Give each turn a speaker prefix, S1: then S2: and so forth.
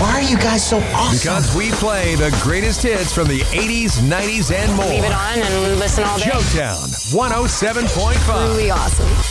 S1: Why are you guys so awesome?
S2: Because we play the greatest hits from the 80s, 90s, and more.
S3: Leave it on and listen all day.
S2: Joetown 107.5.
S3: Really awesome.